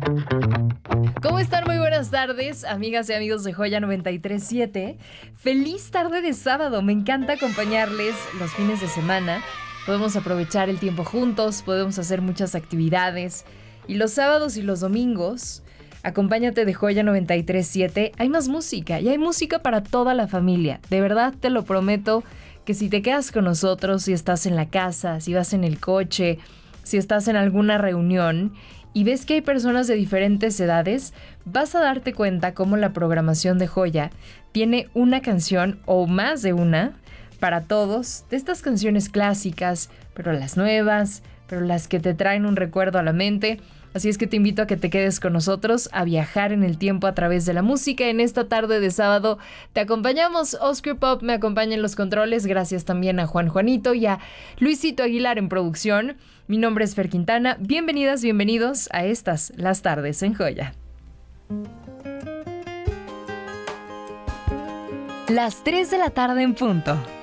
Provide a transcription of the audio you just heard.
¿Cómo están? Muy buenas tardes, amigas y amigos de Joya 93.7. Feliz tarde de sábado, me encanta acompañarles los fines de semana. Podemos aprovechar el tiempo juntos, podemos hacer muchas actividades. Y los sábados y los domingos, acompáñate de Joya 93.7. Hay más música y hay música para toda la familia. De verdad te lo prometo que si te quedas con nosotros, si estás en la casa, si vas en el coche, si estás en alguna reunión y ves que hay personas de diferentes edades, vas a darte cuenta cómo la programación de Joya tiene una canción o más de una para todos, de estas canciones clásicas, pero las nuevas, pero las que te traen un recuerdo a la mente. Así es que te invito a que te quedes con nosotros, a viajar en el tiempo a través de la música. En esta tarde de sábado te acompañamos. Oscar Pop me acompaña en los controles. Gracias también a Juan Juanito y a Luisito Aguilar en producción. Mi nombre es Fer Quintana. Bienvenidas, bienvenidos a estas, las tardes en Joya. Las 3 de la tarde en punto.